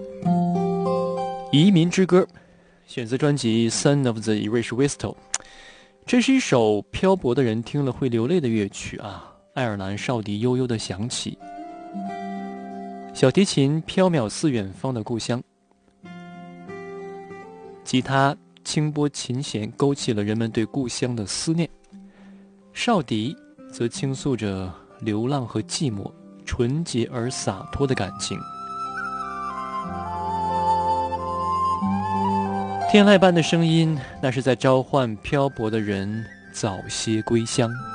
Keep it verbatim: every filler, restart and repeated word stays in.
移民之歌，选自专辑《Son of the Irish Whistle》。这是一首漂泊的人听了会流泪的乐曲啊！爱尔兰哨笛悠悠地响起，小提琴飘渺似远方的故乡，吉他轻拨琴弦，勾起了人们对故乡的思念。哨笛则倾诉着流浪和寂寞，纯洁而洒脱的感情。天籁般的声音，那是在召唤漂泊的人早些归乡。